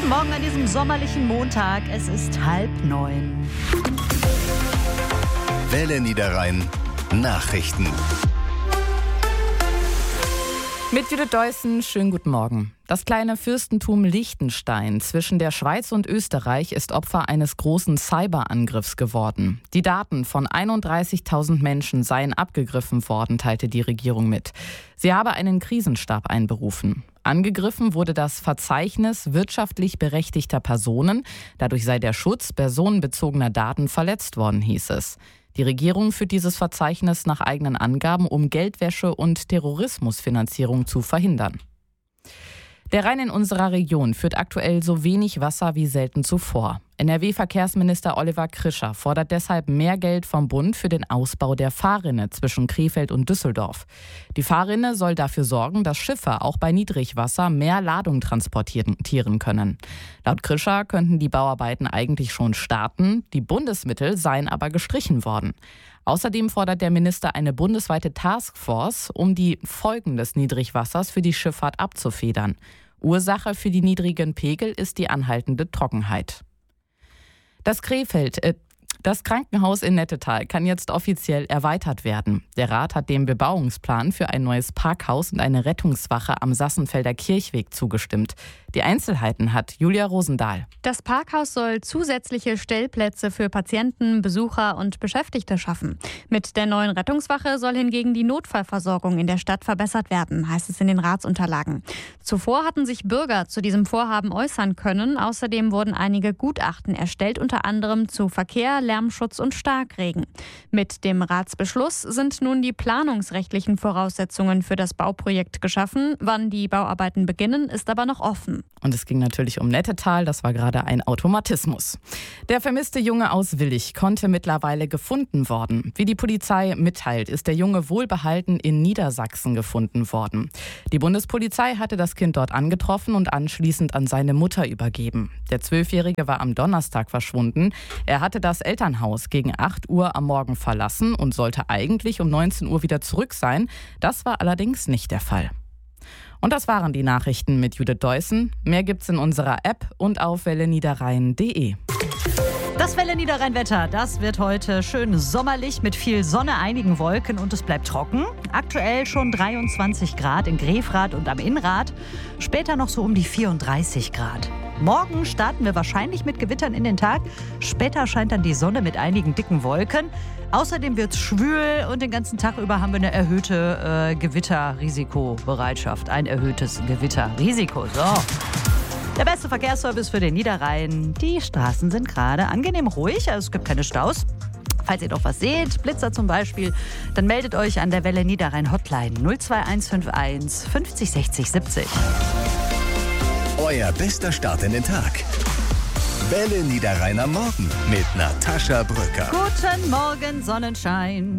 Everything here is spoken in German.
Guten Morgen an diesem sommerlichen Montag. Es ist 8:30. Welle Niederrhein Nachrichten. Mit Judith Deussen, schönen guten Morgen. Das kleine Fürstentum Liechtenstein zwischen der Schweiz und Österreich ist Opfer eines großen Cyberangriffs geworden. Die Daten von 31.000 Menschen seien abgegriffen worden, teilte die Regierung mit. Sie habe einen Krisenstab einberufen. Angegriffen wurde das Verzeichnis wirtschaftlich berechtigter Personen. Dadurch sei der Schutz personenbezogener Daten verletzt worden, hieß es. Die Regierung führt dieses Verzeichnis nach eigenen Angaben, um Geldwäsche und Terrorismusfinanzierung zu verhindern. Der Rhein in unserer Region führt aktuell so wenig Wasser wie selten zuvor. NRW-Verkehrsminister Oliver Krischer fordert deshalb mehr Geld vom Bund für den Ausbau der Fahrrinne zwischen Krefeld und Düsseldorf. Die Fahrrinne soll dafür sorgen, dass Schiffe auch bei Niedrigwasser mehr Ladung transportieren können. Laut Krischer könnten die Bauarbeiten eigentlich schon starten, die Bundesmittel seien aber gestrichen worden. Außerdem fordert der Minister eine bundesweite Taskforce, um die Folgen des Niedrigwassers für die Schifffahrt abzufedern. Ursache für die niedrigen Pegel ist die anhaltende Trockenheit. Das Krankenhaus in Nettetal kann jetzt offiziell erweitert werden. Der Rat hat dem Bebauungsplan für ein neues Parkhaus und eine Rettungswache am Sassenfelder Kirchweg zugestimmt. Die Einzelheiten hat Julia Rosendahl. Das Parkhaus soll zusätzliche Stellplätze für Patienten, Besucher und Beschäftigte schaffen. Mit der neuen Rettungswache soll hingegen die Notfallversorgung in der Stadt verbessert werden, heißt es in den Ratsunterlagen. Zuvor hatten sich Bürger zu diesem Vorhaben äußern können. Außerdem wurden einige Gutachten erstellt, unter anderem zu Verkehr, Lärmschutz und Starkregen. Mit dem Ratsbeschluss sind nun die planungsrechtlichen Voraussetzungen für das Bauprojekt geschaffen. Wann die Bauarbeiten beginnen, ist aber noch offen. Und es ging natürlich um Nettetal, das war gerade ein Automatismus. Der vermisste Junge aus Willich konnte mittlerweile gefunden worden. Wie die Polizei mitteilt, ist der Junge wohlbehalten in Niedersachsen gefunden worden. Die Bundespolizei hatte das Kind dort angetroffen und anschließend an seine Mutter übergeben. Der 12-Jährige war am Donnerstag verschwunden. Er hatte das Elternhaus gegen 8 Uhr am Morgen verlassen und sollte eigentlich um 19 Uhr wieder zurück sein. Das war allerdings nicht der Fall. Und das waren die Nachrichten mit Judith Deussen. Mehr gibt's in unserer App und auf welleniederrhein.de. Das Welle Niederrhein-Wetter, das wird heute schön sommerlich mit viel Sonne, einigen Wolken und es bleibt trocken. Aktuell schon 23 Grad in Grefrath und am Innrad. Später noch so um die 34 Grad. Morgen starten wir wahrscheinlich mit Gewittern in den Tag. Später scheint dann die Sonne mit einigen dicken Wolken. Außerdem wird es schwül und den ganzen Tag über haben wir eine erhöhte Gewitterrisikobereitschaft. Ein erhöhtes Gewitterrisiko. So. Der beste Verkehrsservice für den Niederrhein. Die Straßen sind gerade angenehm ruhig, also es gibt keine Staus. Falls ihr doch was seht, Blitzer zum Beispiel, dann meldet euch an der Welle Niederrhein Hotline 02151 50 60 70. Euer bester Start in den Tag. Welle Niederrhein am Morgen mit Natascha Brücker. Guten Morgen, Sonnenschein.